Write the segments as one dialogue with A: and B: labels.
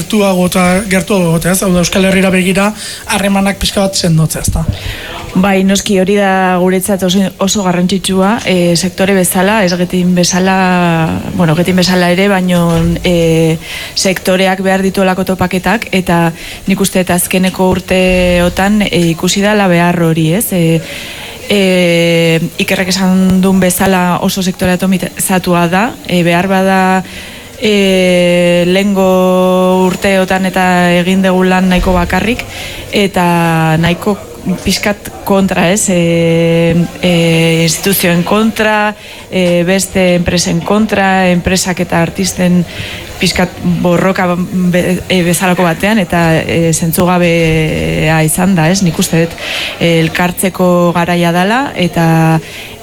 A: gertuago gotea, ez? Hau da, Euskal Herrira begira harremanak pixka bat sendotzea, ez da?
B: Bai, noski hori da guretzat oso garrantzitsua, sektore bezala, ez getin bezala ere, baino sektoreak behar dituelako topaketak, eta nik uste eta azkeneko urteotan ikusi dela behar hori, ez? Ikerrek esan duen bezala oso sektore atomizatua da, behar bada lehengo urteotan eta egin dugu lan nahiko bakarrik, eta nahiko pixkat kontra, ez? Instituzioen kontra, beste enpresen kontra, enpresak eta artisten pixkat borroka bezalako batean, eta zentzugabea izan da, ez? Nik uste dut elkartzeko garaia dela, eta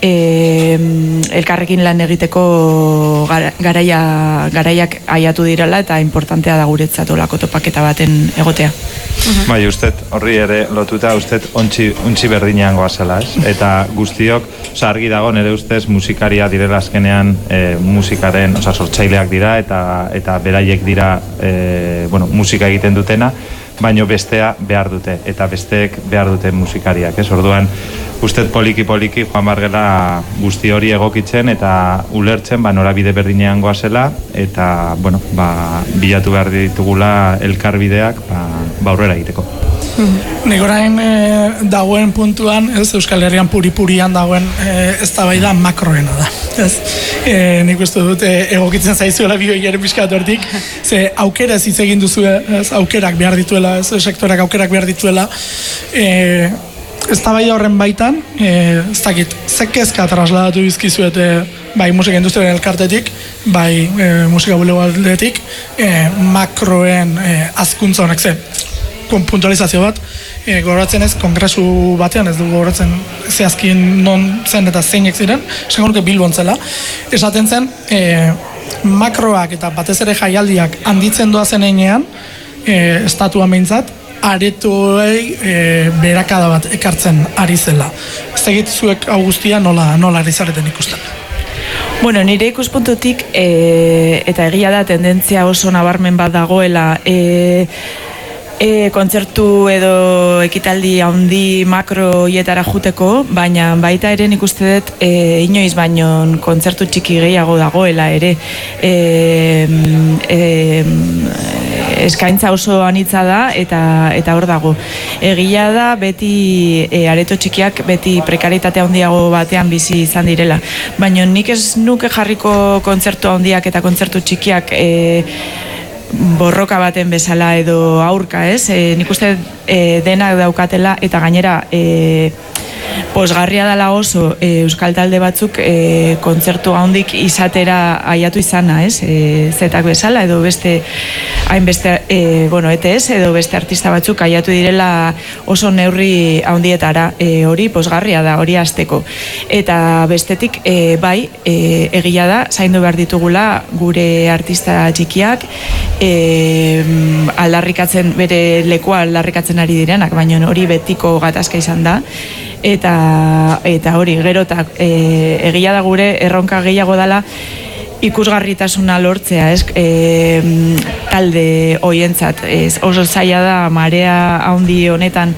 B: elkarrekin lan egiteko garaiak aiatu direla, eta importantea da guretzat olako topaketa baten egotea.
C: Bai, usted horri ere lotuta, usted ontsi berdinean goazela, ez? Eta guztiok, argi dago nire ustez musikaria direla azkenean musikaren, sortzaileak dira eta beraiek dira musika egiten dutena, baino bestea behar dute, eta besteek behar dute musikariak, ez? Orduan, usted poliki Juan Bargela guzti hori egokitzen eta ulertzen norabide berdinean goazela, eta bilatu behar ditugula elkarbideak aurrera egiteko.
A: Nik orain dagoen puntuan, ez, Euskal Herrian puri-purian dagoen eztabaida makroena da. Ez, nik uste dut egokitzen zaizuela bioiaren pixkat hortik, ze aukera ez hitz egin duzu, aukerak behar dituela, ez, sektorak aukerak behar dituela, eztabaida horren baitan, ez dakit, zekezka trasladatu bizkizuet bai musika industriaren elkartetik, bai musika bulegoaldetik, makroen hazkuntza honek ze, puntualizazio bat, gogoratzen ez, kongresu batean ez dugu gogoratzen zehazkin non zen eta zeinek ziren, esango nuke Bilbon zela, esaten zen, makroak eta batez ere jaialdiak handitzen doazen heinean, estatuan behintzat, aretoei berakada bat ekartzen ari zela. Ez egit zuek hau guztia nola ari zareten ikusten?
B: Bueno, nire ikuspuntutik, eta egia da tendentzia oso nabarmen bat dagoela, kontzertu edo ekitaldi handi makro hietara juteko, baina baita ere nik uste dut inoiz baino kontzertu txiki gehiago dagoela ere. Eskaintza oso anitza da eta hor dago. Egia da beti areto txikiak beti prekaritate handiago batean bizi izan direla. Baina nik ez nuke jarriko kontzertu handiak eta kontzertu txikiak borroka baten bezala edo aurka, ez? Nik uste denak daukatela eta gainera posgarria dela oso euskal talde batzuk kontzertu handik izatera aiatu izana, ez? Zetak bezala edo beste hainbeste ETS edo beste artista batzuk aiatu direla oso neurri handietara, hori posgarria da, hori hasteko. Eta bestetik bai, egia da zaindu behar ditugula gure artista txikiak, aldarrikatzen bere lekua aldarrikatzen ari direnak, baina hori betiko gatazka izan da. Eta hori, gero eta egia da gure erronka gehiago dela ikusgarritasuna lortzea, ez? Talde hoientzat, oso zaila da marea handi honetan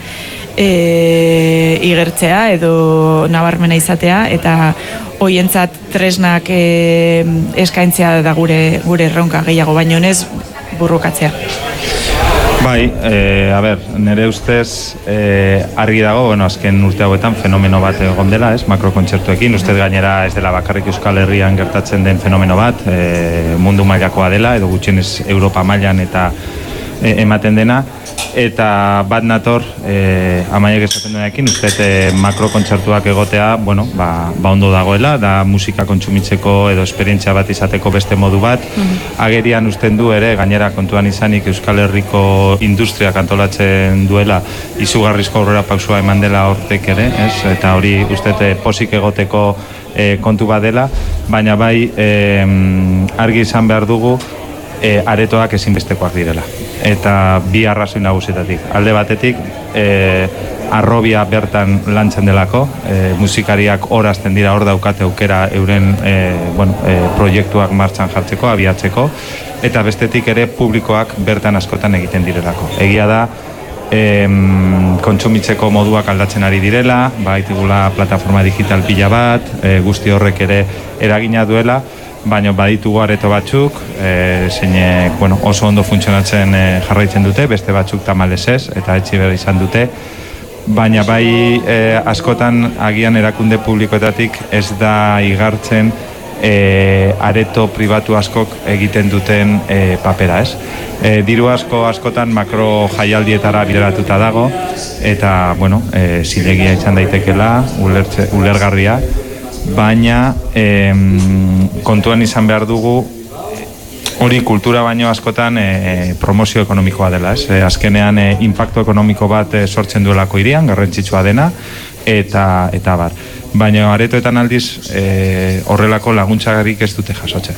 B: igertzea edo nabarmena izatea, eta hoientzat tresnak eskaintzea da gure erronka gehiago, baino ez burrukatzea.
C: Bai, nire ustez argi dago, azken urte hauetan fenomeno bat egon dela, makrokontzertuekin, ustez gainera ez dela bakarrik Euskal Herrian gertatzen den fenomeno bat, mundu mailakoa dela, edo gutxienez Europa mailan eta ematen dena, eta bat nator Amaiek esaten duenekin, uste makrokontzertuak egotea, ondo dagoela, da musika kontsumitzeko edo esperientzia bat izateko beste modu bat. Agerian usten du ere, gainera kontuan izanik Euskal Herriko industriak antolatzen duela, izugarrizko aurrera pausua eman dela hortek ere, eta hori uste posik egoteko kontu bat dela, baina bai argi izan behar dugu aretoak ezinbestekoak direla. eta bi arrazoi nagusietatik. Alde batetik, arrobia bertan lantzen delako, musikariak horazten dira, hor daukate aukera euren proiektuak martxan jartzeko, abiatzeko, eta bestetik ere publikoak bertan askotan egiten direlako. Egia da, kontsumitzeko moduak aldatzen ari direla, baitigula plataforma digital pila bat, guzti horrek ere eragina duela, baina baditugu areto batzuk, zeinek oso ondo funtzionatzen jarraitzen dute, beste batzuk tamalez ez, eta etxi behar izan dute, baina bai askotan agian erakunde publikoetatik ez da igartzen areto pribatu askok egiten duten papera, ez? Diru askotan makro jaialdietara bideratuta dago, eta, zilegia izan daitekela, ulergarria, baina kontuan izan behar dugu hori kultura baino askotan promozio ekonomikoa dela, ez? Azkenean inpaktu ekonomiko bat sortzen duelako hirian, garrantzitsua dena, eta bar. Baina aretoetan aldiz horrelako laguntzarik ez dute jasotzen.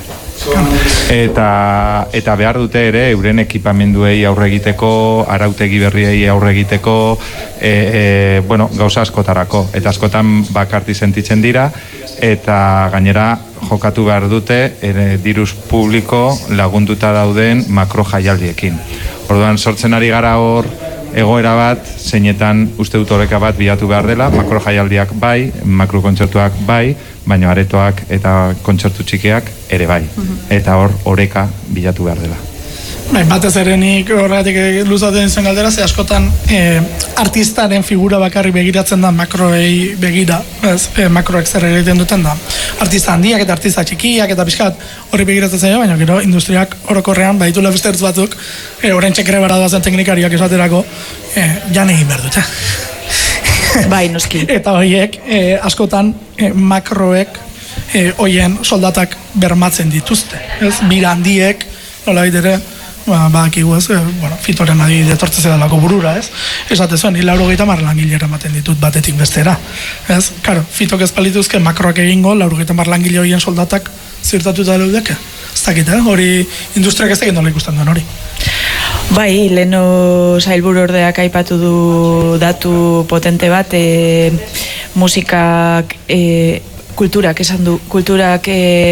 C: Eta behar dute ere euren ekipamenduei aurre egiteko, arautegi berriei aurre egiteko, gauza askotarako. Eta askotan bakarti sentitzen dira, eta gainera jokatu behar dute diruz publiko lagunduta dauden makro jaialdiekin. Orduan sortzen ari gara hor egoera bat, zeinetan uste dut oreka bat bilatu behar dela, makro jaialdiak bai, makro kontzertuak bai, baina aretoak eta kontzertu txikiak ere bai. Eta hor oreka bilatu behar dela.
A: Batez ere nik horregatik luzaten zen galdera, ze askotan artistaren figura bakarri begiratzen da makroei begira, makroek zer egiten duten da. Artista handiak eta artista txikiak eta pixkat hori begiratzen zaio, baina gero industriak orokorrean baditula beste ertz batzuk, orain txekere bara doazen teknikariak esaterako, jan egin behar dute.
B: Bai, noski.
A: Eta horiek askotan makroek hoien soldatak bermatzen dituzte. Bira handiek, nola baitere, badakigu ez, Fitoren adibide etortze zedalako burura, ez? Esate zuen, 90 langile eramaten ditut batetik bestera, ez? Karo, Fitok ez palituzke makroak egingo, 90 langile horien soldatak zirtatuta leudeke. Ez dakit, hori industriak ez dakit nola ikusten duen hori.
B: Bai, leheno sailburu ordeak aipatu du datu potente bat, musikak kulturak esan du, kulturak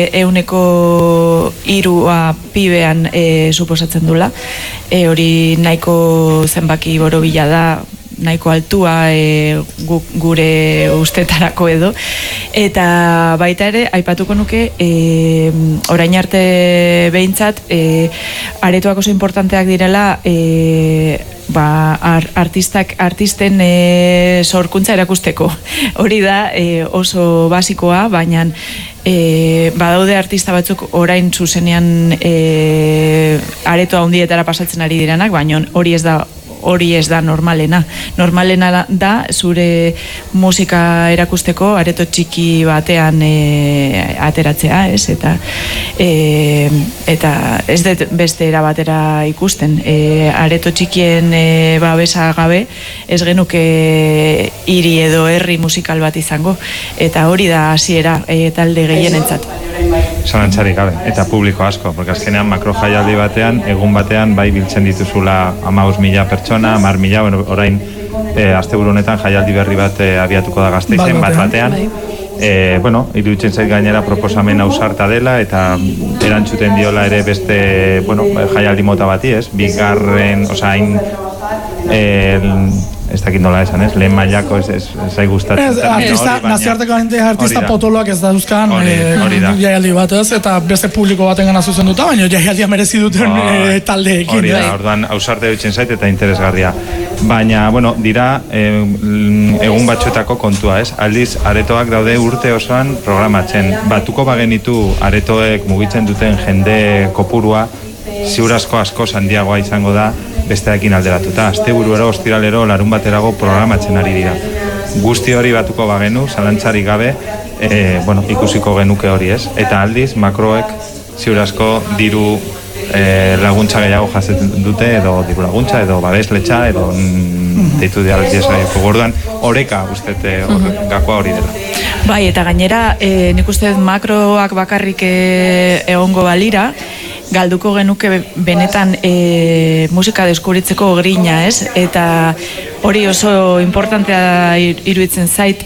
B: 3% pibean suposatzen dula. Hori nahiko zenbaki borobila da, nahiko altua gure ustetarako edo. Eta baita ere, aipatuko nuke, orain arte behintzat, aretoak oso importanteak direla, artisten sorkuntza erakusteko. Hori da oso basikoa, baina badaude artista batzuk orain zuzenean aretoa handietara pasatzen ari direnak, baina hori ez da normalena. Normalena da zure musika erakusteko areto txiki batean ateratzea, ez? Eta ez dut beste era batera ikusten. Areto txikien babesa gabe ez genuke hiri edo herri musikal bat izango. Eta hori da hasiera talde gehienentzat.
C: Zalantzarik gabe, eta publiko asko, porque azkenean makro jaialdi batean, egun batean bai biltzen dituzula 15.000 pertsona, 10.000, orain asteburu honetan jaialdi berri bat abiatuko da Gasteizen bat batean. Iruditzen zait gainera proposamen ausarta dela eta erantzuten diola ere beste, jaialdi mota bati, ez? Bigarren, ez dakit nola esan, ez? Lehen mailako ez zai gustatzen.
A: Nazioarteko artista potoloak ez dauzkan jaialdi bat, ez? Eta beste publiko baten gana zuzenduta, baina jaialdia merezi duten taldeekin.
C: Hori da, orduan ausarte dutzen zait eta interesgarria. Baina, dira egun batzuetako kontua, ez? Aldiz, aretoak daude urte osoan programatzen. Batuko bagenitu aretoek mugitzen duten jende kopurua, ziur asko handiagoa izango da besteekin alderatuta. Asteburuero, ostiralero, larun baterago programatzen ari dira. Guzti hori batuko bagenu, zalantzarik gabe, ikusiko genuke hori, ez? Eta aldiz, makroek ziur asko diru laguntza gehiago jasetzen dute, edo diru laguntza, edo babesletxa, edo deitu dialdiesaioko gorduan, oreka ustete gakoa hori dela.
B: Bai, eta gainera, nik uste makroak bakarrik egongo balira, galduko genuke benetan musika deskubritzeko grina, ez? Eta hori oso importantea iruditzen zait,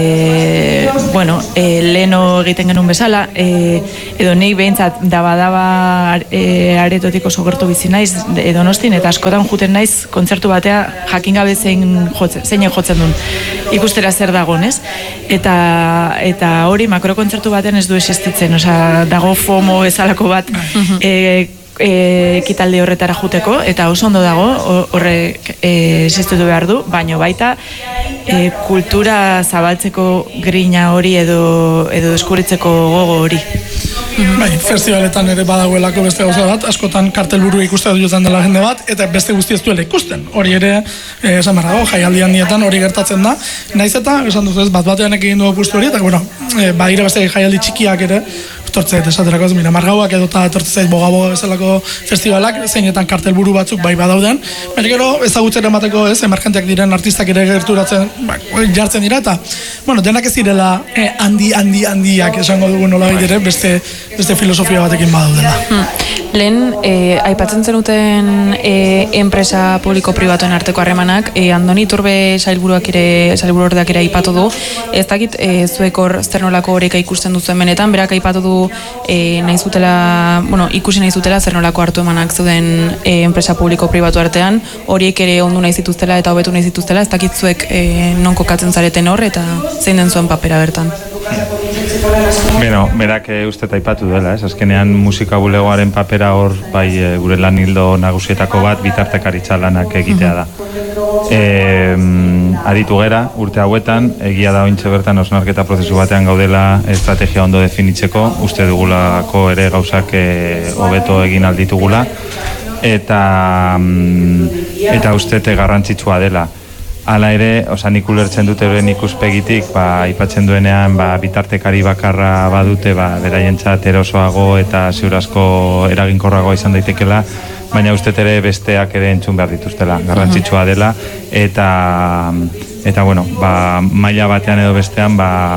B: leheno egiten genuen bezala, edo nei behintzat daba aretotik oso gertu bizi naiz Donostin, eta askotan juten naiz kontzertu batea jakin gabe zeinen jotzen duen ikustera zer dagoen, ez? Eta hori makrokontzertu baten ez du existitzen, dago FOMO bezalako bat ekitaldi horretara juteko, eta oso ondo dago horrek existitu behar du, baino baita kultura zabaltzeko grina hori edo deskubritzeko gogo hori.
A: Bai, festivaletan ere badagoelako beste gauza bat, askotan kartelburu ikuste dutzen dela jende bat, eta beste guzti ez duela ikusten. Hori ere, esan behar dago, jaialdi handietan hori gertatzen da. Naiz eta, esan dut ez, bat-batean egin dugu apustu hori, eta badire beste jaialdi txikiak ere, etortzeit esaterako ez, Margauak edota etortzeit boga bezalako festivalak, zeinetan kartelburu batzuk bai badauden, baina gero ezagutzera emateko ez, emergenteak diren artistak ere gerturatzen, jartzen dira, eta, denak ez direla handiak esango dugu nola ere, beste filosofia batekin badaudela.
D: Lehen, aipatzen zenuten enpresa publiko-pribatuen arteko harremanak, Andoni Turbe sailburuordeak ere aipatu du, ez dakit zuek hor zer nolako horeka ikusten duzuen benetan, berak aipatu du ikusi nahi zutela zer nolako hartu emanak zuden enpresa publiko-pribatu artean, horiek ere ondu nahi zituztela eta hobetu nahi zituztela, ez dakit zuek non kokatzen zareten hor eta zein den zuen papera bertan.
C: Berak uste aipatu dela, azkenean musika bulegoaren papera hor, bai gure lan hildo nagusietako bat bitartekaritza lanak egitea da. Aditu gera, urte hauetan, egia da ointxe bertan osnarketa prozesu batean gaudela estrategia ondo definitzeko, uste dugulako ere gauzak hobeto egin alditugula, eta uste garrantzitsua dela. Hala ere, nik ulertzen dute euren ikuspegitik, aipatzen duenean bitartekari bakarra badute, beraientzat erosoago eta ziurazko eraginkorragoa izan daitekela, baina uste ere besteak ere entzun behar dituztela, garrantzitsua dela, eta maila batean edo bestean,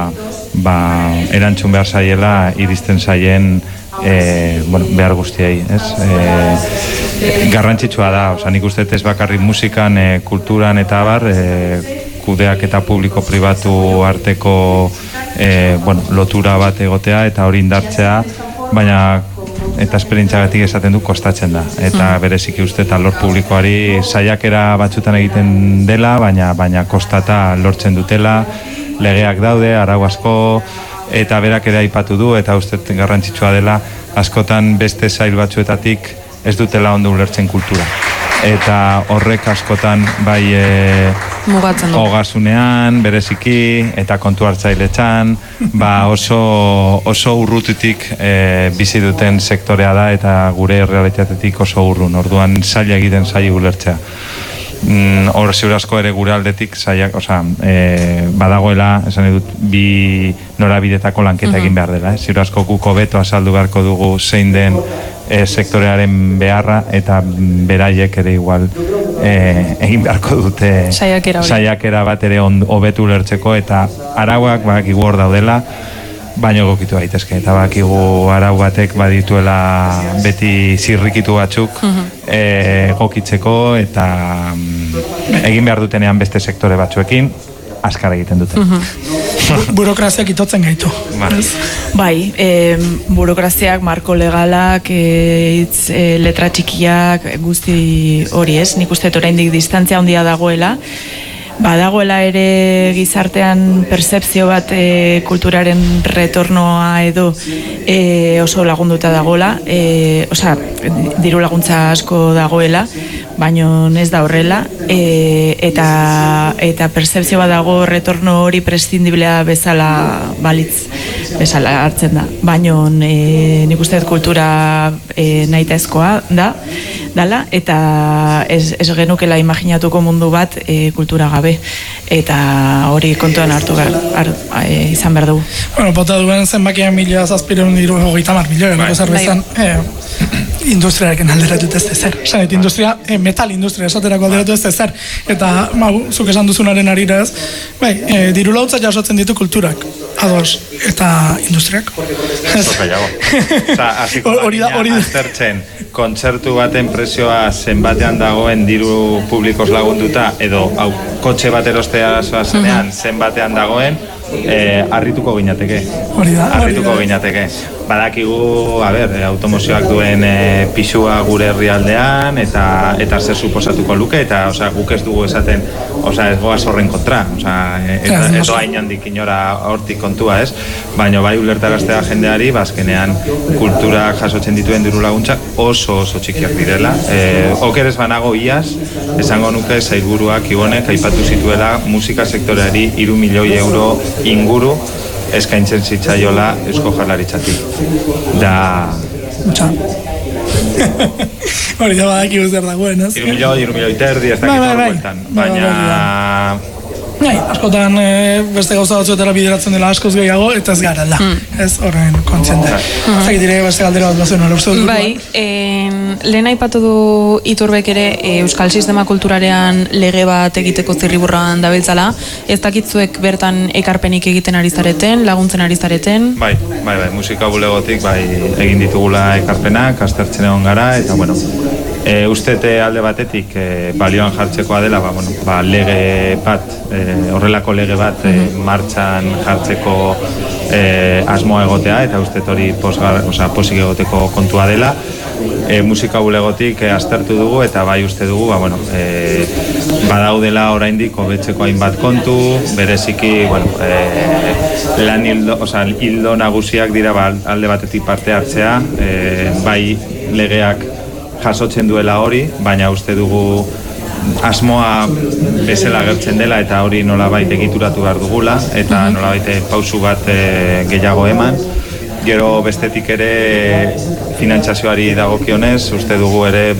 C: erantzun behar zaiela, iristen zaien behar guztiei, ez? Garrantzitsua da, nik uste ez bakarrik musikan, kulturan eta abar, kudeak eta publiko-pribatu arteko lotura bat egotea eta hori indartzea, baina eta esperientziagatik esaten du kostatzen da. Eta bereziki uste eta lor publikoari saiakera batzutan egiten dela, baina kostata lortzen dutela, legeak daude, arau asko, eta berak ere aipatu du, eta uste garrantzitsua dela, askotan beste sail batzuetatik ez dutela ondo ulertzen kultura. Eta horrek askotan bai ogasunean, bereziki, eta kontu hartzailetzan, oso urrutitik bizi duten sektorea da, eta gure realitatetik oso urrun, orduan zaila egiten zaila ulertzea. Hor ziurazko ere gure aldetik badagoela, esan edut, bi norabidetako lanketa egin behar dela. Ziurazko guko beto azaldu beharko dugu zein den sektorearen beharra, eta beraiek ere igual egin beharko dute saiakera bat ere hobetu ulertzeko, eta arauak bakigu hor daudela, baino egokitu daitezke, eta bakigu arau batek badituela beti zirrikitu batzuk egokitzeko, eta egin behar dutenean beste sektore batzuekin azkar egiten dute.
A: Burokraziak itotzen gaitu.
B: Bai, burokraziak, marko legalak, letra txikiak, guzti hori ez, nik uste oraindik distantzia handia dagoela, badagoela ere gizartean percepzio bat kulturaren retornoa edo oso lagunduta dagoela, diru laguntza asko dagoela, baino ez da horrela, eta percepzio bat dago retorno hori prescindiblea bezala balitz, bezala hartzen da. Baino nik uste kultura nahitaezkoa dala, eta ez genukela imaginatuko mundu bat kultura gabe, eta hori kontuan hartu izan behar dugu.
A: Bota duen zenbakian 1.730 milioi, zerbezan industriarekin alderatut ez zer. Industria metal industria esaterako alderatu ez zer. Eta, zuk esan duzunaren arira ez, diru laguntza jasotzen ditu kulturak, ados, eta industriak.
C: Hori da, aztertzen, kontzertu baten prezioa zenbatean dagoen diru publikoz lagunduta, edo kotxe bat erostea zenean zenbatean dagoen, harrituko ginateke. Harrituko ginateke. Badakigu, automozioak duen pisua gure herrialdean eta zer suposatuko luke, eta guk ez dugu esaten, ez goaz horren kontra, ez doa inondik inora hortik kontua, ez? Baina bai ulertaraztea jendeari, bazkenean kulturak jasotzen dituen diru laguntzak oso txikiak direla. Oker ez banago iaz, esango nuke sailburuak Ibonek aipatu zituela musika sektoreari 3 milioi euro inguru eskaintzen zitzaiola Eusko Jaurlaritzatik. Da...
A: Hori da badaki zer dagoen, ez?
C: 3 milioi terdi, ez dakit hor bueltan. Baina...
A: askotan beste gauza batzuetara bideratzen dela askoz gehiago, eta ez gara, ez horren kontziente. Zagit dire beste galdera bat bazuen, hori uste dut.
D: Bai, lehen aipatu du Iturbek ere Euskal Sistema Kulturarean lege bat egiteko zirriburran dabiltzala. Ez dakitzuek bertan ekarpenik egiten ari zareten, laguntzen ari zareten?
C: Bai, musika bulegotik egin ditugula ekarpenak, aztertzen egon gara, eta bueno, ustete alde batetik balioan jartzekoa dela, lege bat, horrelako lege bat martxan jartzeko asmoa egotea, eta ustet hori posik egoteko kontua dela. Musika bulegotik aztertu dugu, eta bai uste dugu, badaudela oraindik hobetzeko hainbat kontu, bereziki, lan hildo nagusiak dira alde batetik parte hartzea, bai legeak jasotzen duela hori, baina uste dugu asmoa bezala agertzen dela eta hori nolabait egituratu behar dugula eta nolabait pausu bat gehiago eman. Gero bestetik ere finantzazioari dagokionez, uste dugu ere,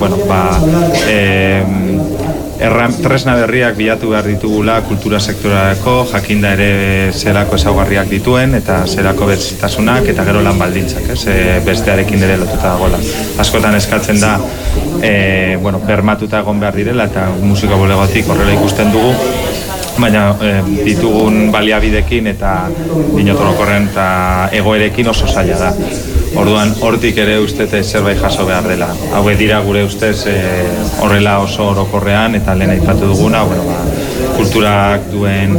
C: tresna berriak bilatu behar ditugula kultura sektorarako, jakinda ere zerako ezaugarriak dituen eta zerako berezitasunak eta gero lan baldintzak, bestearekin ere lotuta dagoela. Askotan eskatzen da, bermatuta egon behar direla eta musika bulegotik horrela ikusten dugu, baina ditugun baliabidekin eta dinotorokorren eta egoerekin oso zaila da. Orduan, hortik ere ustez zerbait jaso behar dela. Hauek dira gure ustez horrela oso orokorrean eta lehen aipatu duguna, kulturak duen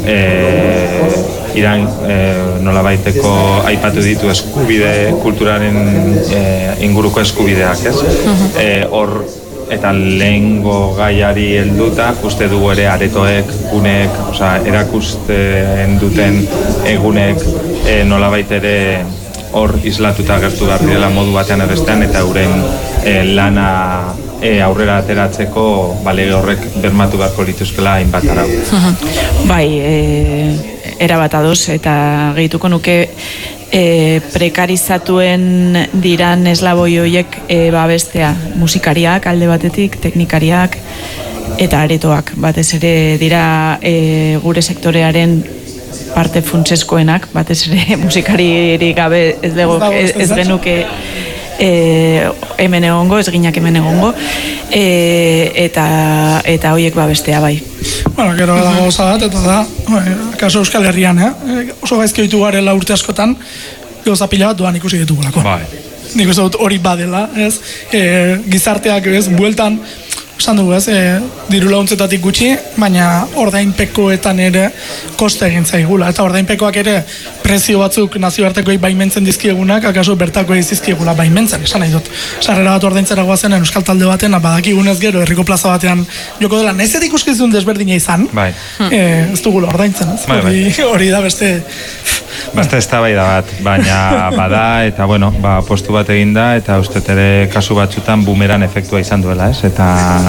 C: nolabaiteko aipatu ditu eskubide, kulturaren inguruko eskubideak, ez? Hor eta lehengo gaiari helduta, uste dugu ere aretoek, gunek, erakusten duten egunek nolabait ere hor islatuta gertu behar direla modu batean bestean eta euren lana aurrera ateratzeko lege horrek bermatu beharko lituzkela hainbat arau.
B: Bai, erabat ados eta gehituko nuke prekarizatuen diran eslaboi horiek bestea musikariak alde batetik, teknikariak eta aretoak batez ere dira gure sektorearen parte funtseskoenak, batez ere musikaririk gabe ez genuke hemen egongo, ez ginak hemen egongo, eta horiek bestea bai.
A: Gero dago goza bat, eta da, kaso Euskal Herrian, oso gaizki ditu garela urte askotan, gauza pila bat doan ikusi ditugulako. Nik uste dut hori badela, ez? Gizarteak, ez, bueltan, esan dugu, ez, diru laguntzetatik gutxi, baina ordainpekoetan ere koste egin zaigula. Eta ordainpekoak ere prezio batzuk nazioartekoei baimentzen dizkiegunak, akaso bertakoei zizkiegula baimentzen, esan nahi dut. Sarrera bat ordaintzera guazen Euskal talde baten, badakigunez gero herriko plaza batean joko dela. Naiz ez ikuskizun desberdina izan, ez dugula ordaintzen, ez? Hori da beste...
C: Beste eztabaida bat, baina bada eta postu bat egin da eta ustet ere kasu batzutan bumeran efektua izan duela, ez? Eta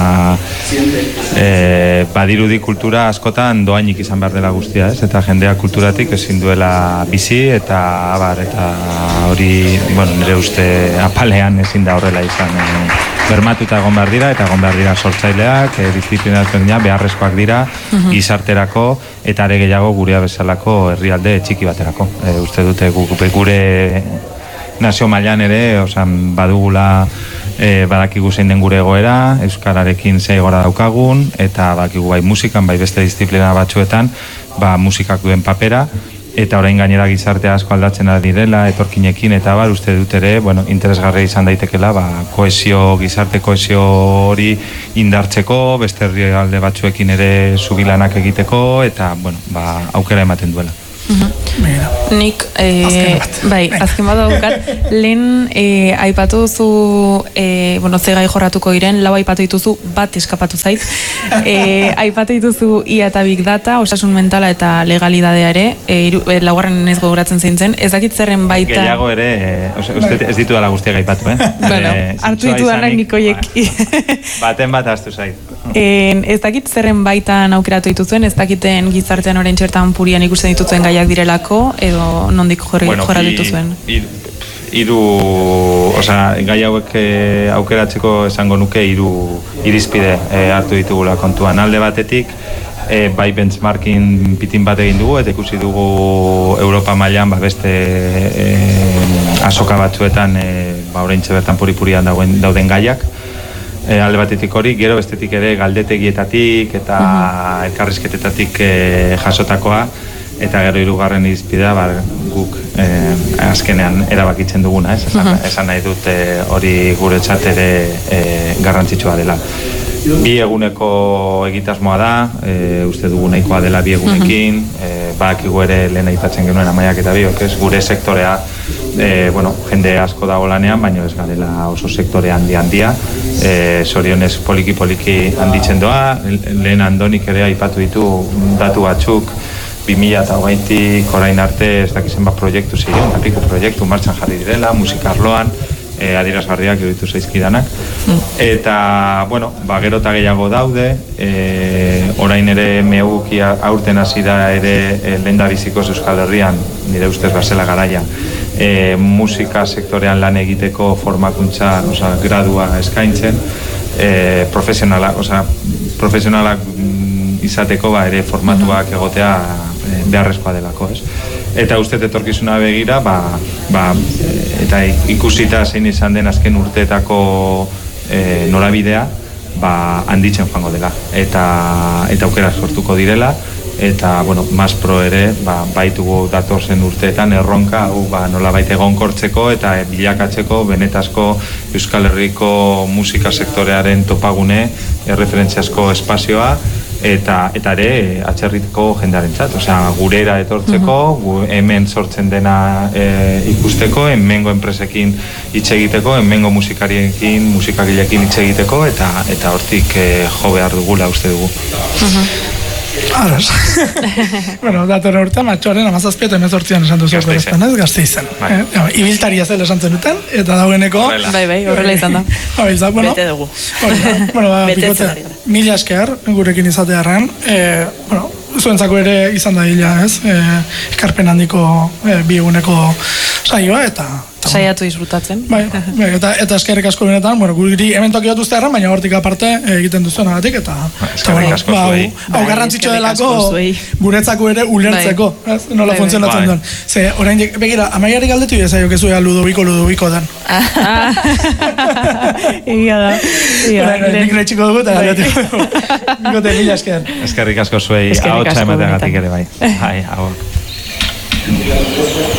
C: badirudi kultura askotan doainik izan behar dela guztia, ez? Eta jendea kulturatik ezin duela bizi eta hori, nire uste apalean ezin da horrela izan. Bermatuta egon behar dira eta egon behar dira sortzaileak, disziplinak beharrezkoak dira, gizarterako eta are gehiago gurea bezalako herrialde txiki baterako. Uste dute gure nazio mailan ere badugula badakigu zein den gure egoera, euskararekin zei gora daukagun, eta badakigu bai musikan, bai beste disiplina batzuetan, musikak duen papera, eta orain gainera gizartea asko aldatzen ari direla, etorkinekin, eta uste dut ere, interesgarria izan daitekela, gizarte koesio hori indartzeko, beste herrialde batzuekin ere zubilanak egiteko, eta, aukera ematen duela.
D: Nik, azken bat daukat, lehen aipatu duzu, ze gai jorratuko diren, lau aipatu dituzu, bat eskapatu zait, aipatu dituzu IA eta Big Data, osasun mentala eta legalidadea ere, laugarren ez gogoratzen zintzen, ez dakit zerren baita...
C: Gehiago ere, ez ditu dala guztiak aipatu,
B: hartu ditu danak nikoiek.
C: Baten bat aztu zait.
D: Ez dakit zerren baitan aukeratu dituzuen, ez dakiten gizartean orain txertan purian ikusten dituzuen gaiak direlako, edo nondik jorratu dituzuen?
C: Gai hauek aukeratzeko esango nuke irizpide hartu ditugula kontuan. Alde batetik, bai benchmarking pitin bat egin dugu, eta ikusi dugu Europa mailan beste azoka batzuetan oraintxe bertan puri-purian dauden gaiak. Alde batetik hori, gero bestetik ere galdetegietatik eta elkarrizketetatik jasotakoa, eta gero hirugarren irizpidea guk azkenean erabakitzen duguna, esan nahi dut hori guretzat ere garrantzitsua dela. Bi eguneko egitasmoa da, uste dugu nahikoa dela bi egunekin, badakigu ere lehen aipatzen genuen Amaiak eta biok, gure sektorea jende asko dago lanean, baina ez garela oso sektore handia, zorionez poliki handitzen doa, lehen Andonik ere aipatu ditu datu batzuk, 2020 orain arte ez dakizen proiektu ziren, piko proiektu martxan jarri direla, musikarloan, adierazgarriak iruditu zaizkidanak. Eta, gero eta gehiago daude, orain ere mehuki aurten hasi da ere lehendabizikoz Euskal Herrian, nire ustez bazela garaia, musika sektorean lan egiteko formakuntza, gradua eskaintzen, profesionalak izateko ere formatuak egotea beharrezkoa delako, ez? Eta uste etorkizuna begira, eta ikusita zein izan den azken urteetako norabidea, handitzen joango dela. Eta aukera sortuko direla, eta, Mas Pro ere, baitugu datorzen urteetan erronka, nolabait egonkortzeko eta bilakatzeko benetazko Euskal Herriko musika sektorearen topagune, erreferentziazko espazioa, eta ere atzerritko jendearentzat, gurera etortzeko, hemen sortzen dena ikusteko, hemengo enpresekin hitz egiteko, hemengo musikariekin, musikagileekin hitz egiteko, eta hortik jo behar dugula uste dugu.
A: Ados. Datorren urtean, matxoaren 17 eta 18 esan duzu Gasteizen. Ibiltaria zela esan zenuten, eta dagoeneko...
D: Bai, horrela izan da.
B: Bete dugu.
A: Mila esker gurekin izatearen, zuentzako ere izan da hila, ez? Ekarpen handiko bi eguneko saioa, eta...
D: Saiatu disfrutatzen.
A: Eta eskerrik asko benetan, guri hemen toki batuzte erran, baina hortik aparte egiten duzuenagatik, eta...
C: Eskerrik asko zuei.
A: Hau garrantzitsua delako guretzako ere ulertzeko, nola funtzionatzen duen. Ze, orain, begira, Amaiari galdetu izaio kezuea Ludoviko den.
B: Egia da.
A: Nik retxiko dugu, eta galdetu. Gote, mila esker.
C: Eskerrik asko zuei, hau txaimateagatik ere bai. Hau.